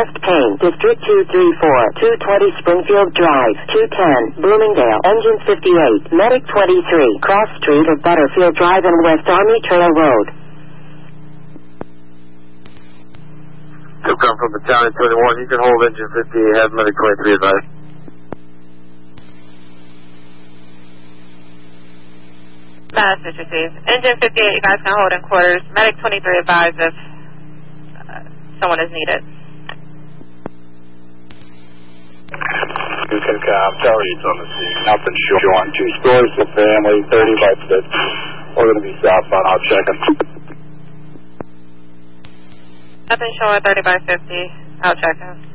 West Payne, District 234, 220 Springfield Drive, 210, Bloomingdale, Engine 58, Medic 23, Cross Street of Butterfield Drive and West Army Trail Road. To come from Battalion 21, you can hold Engine 58, have Medic 23 advised. Message received. Engine 58, you guys can hold in quarters. Medic 23 advised if someone is needed. You can tell you it's on the scene. Nothing showing. 2 stories for family, 30 by 50. We're going to be southbound. I'll check them. Nothing showing 30 by 50. I'll check them.